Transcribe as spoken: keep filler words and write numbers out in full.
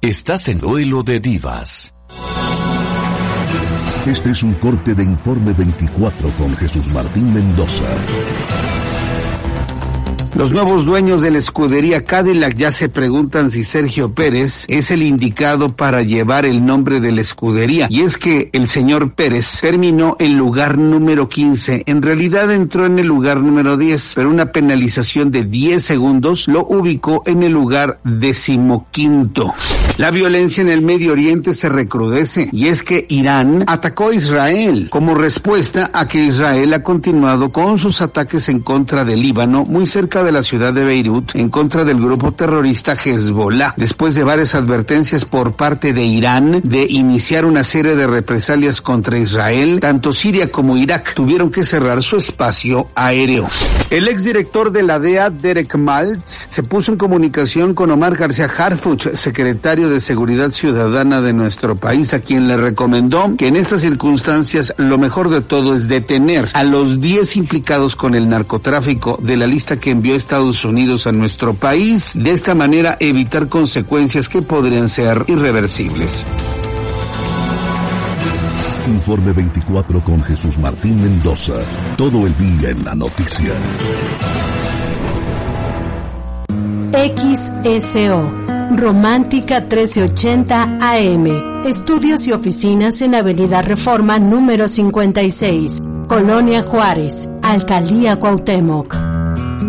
Estás en Duelo de Divas. Este es un corte de Informe veinticuatro con Jesús Martín Mendoza. Los nuevos dueños de la escudería Cadillac ya se preguntan si Sergio Pérez es el indicado para llevar el nombre de la escudería. Y es que el señor Pérez terminó en lugar número quince. En realidad entró en el lugar número diez, pero una penalización de diez segundos lo ubicó en el lugar decimoquinto. La violencia en el Medio Oriente se recrudece, y es que Irán atacó a Israel como respuesta a que Israel ha continuado con sus ataques en contra del Líbano, muy cerca de la ciudad de Beirut, en contra del grupo terrorista Hezbollah, después de varias advertencias por parte de Irán de iniciar una serie de represalias contra Israel. Tanto Siria como Irak tuvieron que cerrar su espacio aéreo. El exdirector de la D E A, Derek Maltz, se puso en comunicación con Omar García Harfuch, secretario de Seguridad Ciudadana de nuestro país, a quien le recomendó que en estas circunstancias lo mejor de todo es detener a los diez implicados con el narcotráfico de la lista que envió Estados Unidos a nuestro país, de esta manera evitar consecuencias que podrían ser irreversibles. Informe veinticuatro con Jesús Martín Mendoza. Todo el día en la noticia. X S O Romántica trece ochenta A M. Estudios y oficinas en Avenida Reforma número cincuenta y seis, Colonia Juárez, Alcaldía Cuauhtémoc.